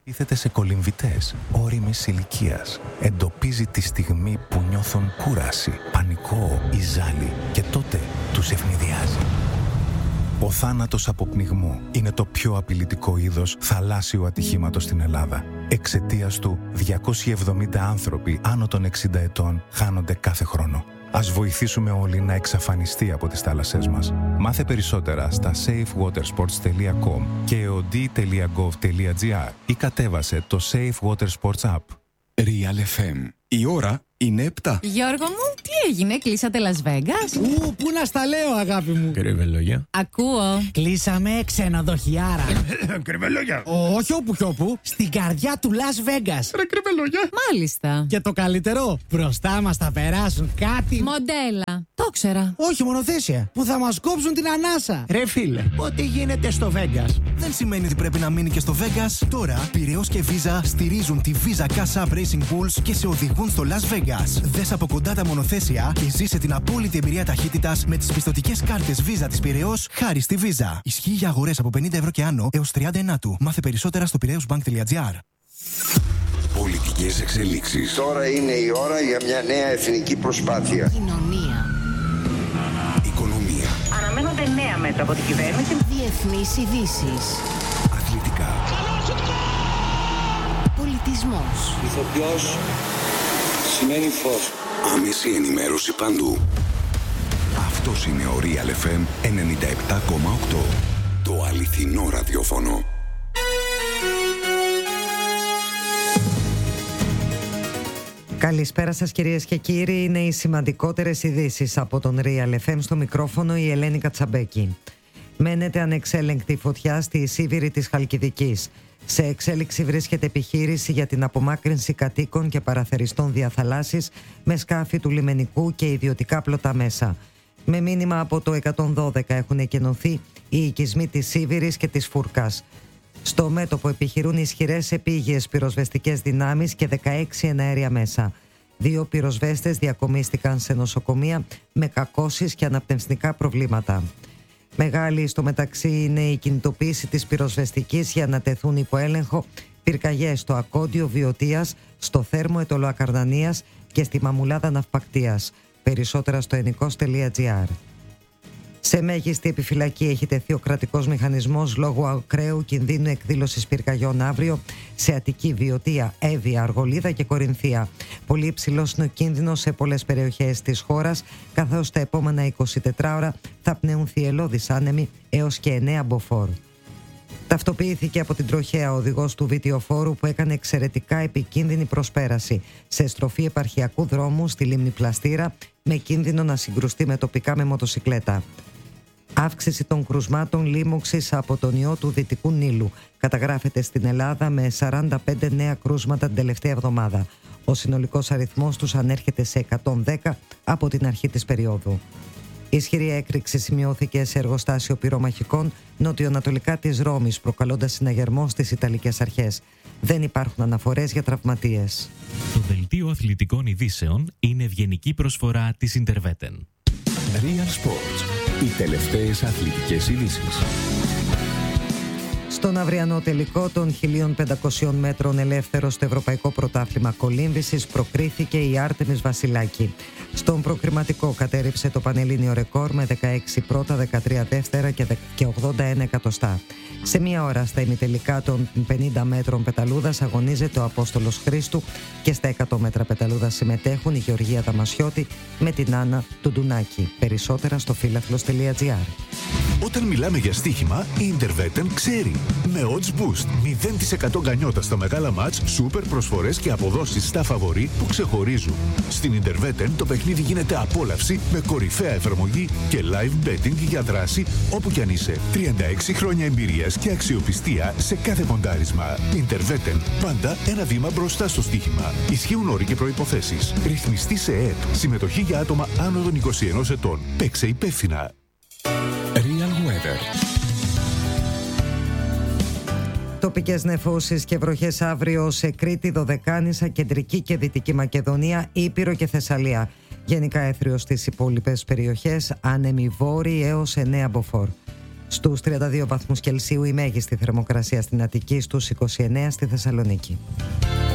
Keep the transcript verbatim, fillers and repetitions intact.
τίθεται σε κολυμβητές ώριμης ηλικίας. Εντοπίζει τη στιγμή που νιώθουν κούραση, πανικό ή ζάλι και τότε τους ευνηδιάζει. Ο θάνατος από πνιγμό είναι το πιο απειλητικό είδος θαλάσσιου ατυχήματος στην Ελλάδα. Εξαιτίας του, διακόσιοι εβδομήντα άνθρωποι άνω των εξήντα ετών χάνονται κάθε χρόνο. Ας βοηθήσουμε όλοι να εξαφανιστεί από τις θάλασσές μας. Μάθε περισσότερα στα safe water sports τελεία com και eod τελεία gov τελεία gr ή κατέβασε το Safe Water Sports App. Real εφ εμ. Η ώρα είναι επτά. Γιώργο μου, τι έγινε, κλείσατε Las Vegas? Ου, πού να στα λέω, αγάπη μου. Κρυβελόγια. Ακούω. Κλείσαμε ξενοδοχιάρα. Κρυβελόγια. Όχι όπου κι όπου, στην καρδιά του Las Vegas. Ρε κρυβελόγια. Μάλιστα. Και το καλύτερο, μπροστά μας θα περάσουν κάτι. Μοντέλα. Το ξέρα. Όχι, μονοθέσια. Που θα μας κόψουν την ανάσα. Ρε φίλε, ό,τι γίνεται στο Vegas δεν σημαίνει ότι πρέπει να μείνει και στο Vegas. Τώρα, Πειραιώς και Visa στηρίζουν τη Visa Cash App Racing Pools και σε οδηγούν στο Las Vegas. Δες από κοντά τα μονοθέσια και ζήσε την απόλυτη εμπειρία ταχύτητας με τις πιστωτικές κάρτες Visa της Πειραιώς χάρη στη Visa. Ισχύει για αγορές από πενήντα ευρώ και άνω έως τριάντα ενάτου. Μάθε περισσότερα στο πειραιώσbank τελεία gr. Πολιτικές εξελίξεις. Τώρα είναι η ώρα για μια νέα εθνική προσπάθεια. Κοινωνία. Οικονομία. Αναμένονται νέα μέτρα από την κυβέρνηση. Διεθνείς ειδήσεις. Αθλητικά. Πολιτισμός. Ηθοποιός σημαίνει φως. Άμεση ενημέρωση παντού. Αυτός είναι ο Real εφ εμ ενενήντα επτά κόμμα οκτώ. Το αληθινό ραδιόφωνο. Καλησπέρα σας κυρίες και κύριοι, είναι οι σημαντικότερες ειδήσεις από τον Real εφ εμ. Στο μικρόφωνο η Ελένη Κατσαμπέκη. Μένεται ανεξέλεγκτη φωτιά στη Σίβηρη της Χαλκιδικής. Σε εξέλιξη βρίσκεται επιχείρηση για την απομάκρυνση κατοίκων και παραθεριστών διαθαλάσσης με σκάφη του λιμενικού και ιδιωτικά πλωτά μέσα. Με μήνυμα από το εκατόν δώδεκα έχουν εκενωθεί οι οικισμοί της Σίβηρης και της Φούρκας. Στο μέτωπο επιχειρούν ισχυρές επίγειες πυροσβεστικές δυνάμεις και δεκαέξι εναέρια μέσα. Δύο πυροσβέστες διακομίστηκαν σε νοσοκομεία με κακώσεις και αναπνευστικά προβλήματα. Μεγάλη στο μεταξύ είναι η κινητοποίηση της πυροσβεστικής για να τεθούν υπό έλεγχο πυρκαγιές στο Ακόντιο Βιωτίας, στο Θέρμο Ετωλοακαρδανίας και στη Μαμουλάδα Ναυπακτίας. Περισσότερα στο ενικός τελεία gr. Σε μέγιστη επιφυλακή έχει τεθεί ο κρατικός μηχανισμός λόγω ακραίου κινδύνου εκδήλωσης πυρκαγιών αύριο σε Αττική, Βιωτία, Εύβοια, Αργολίδα και Κορινθία. Πολύ υψηλός είναι ο κίνδυνος σε πολλές περιοχές της χώρας, καθώς τα επόμενα εικοσιτέσσερις ώρα θα πνέουν θυελλώδεις άνεμοι έως και εννέα μποφόρ. Ταυτοποιήθηκε από την τροχέα ο οδηγός του βιτιοφόρου που έκανε εξαιρετικά επικίνδυνη προσπέραση σε στροφή επαρχιακού δρόμου στη λίμνη Πλαστήρα, με κίνδυνο να συγκρουστεί με τοπικά με μοτοσικλέτα. Αύξηση των κρουσμάτων λίμωξης από τον ιό του Δυτικού Νείλου καταγράφεται στην Ελλάδα με σαράντα πέντε νέα κρούσματα την τελευταία εβδομάδα. Ο συνολικός αριθμός τους ανέρχεται σε εκατόν δέκα από την αρχή της περίοδου. Ισχυρή έκρηξη σημειώθηκε σε εργοστάσιο πυρομαχικών νοτιοανατολικά της Ρώμης, προκαλώντας συναγερμό στις Ιταλικές αρχές. Δεν υπάρχουν αναφορές για τραυματίες. Το δελτίο αθλητικών ειδήσεων είναι ευγενική προσφορά της Ιντερβέτεν. Real Sports. Οι τελευταίες αθλητικές ειδήσεις. Στον αυριανό τελικό των χίλια πεντακόσιων μέτρων ελεύθερο στο Ευρωπαϊκό Πρωτάθλημα Κολύμβησης προκρίθηκε η Άρτεμις Βασιλάκη. Στον προκριματικό κατέρριψε το πανελλήνιο ρεκόρ με δεκαέξι πρώτα, δεκατρία δεύτερα και ογδόντα ένα εκατοστά. Σε μία ώρα στα ημιτελικά των πενήντα μέτρων πεταλούδας αγωνίζεται ο Απόστολος Χρήστου και στα εκατό μέτρα πεταλούδας συμμετέχουν η Γεωργία Δαμασιώτη με την Άννα Τουντουνάκη. Περισσότερα στο φίλαθλος τελεία gr. Όταν μιλάμε για στοίχημα, η Intervetten ξέρει. Με odds boost, μηδέν τοις εκατό γκανιότα στα μεγάλα μάτς, σούπερ προσφορές και αποδόσεις στα φαβορί που ξεχωρίζουν. Στην Intervetten το παιχνίδι γίνεται απόλαυση με κορυφαία εφαρμογή και live betting για δράση όπου κι αν είσαι. τριάντα έξι χρόνια εμπειρίας και αξιοπιστία σε κάθε ποντάρισμα. Intervetten, πάντα ένα βήμα μπροστά στο στοίχημα. Ισχύουν όροι και προϋποθέσεις. Ρυθμιστή σε ΕΕΠ. Συμμετοχή για άτομα άνω των είκοσι ενός ετών. Παίξε υπεύθυνα. Real Weather. Τοπικές νεφώσεις και βροχές αύριο σε Κρήτη, Δωδεκάνησα, Κεντρική και Δυτική Μακεδονία, Ήπειρο και Θεσσαλία. Γενικά έθριο στις υπόλοιπες περιοχές, άνεμοι βόρειοι έως εννέα μποφόρ. Στους τριάντα δύο βαθμούς Κελσίου η μέγιστη θερμοκρασία στην Αττική, στους είκοσι εννέα στη Θεσσαλονίκη.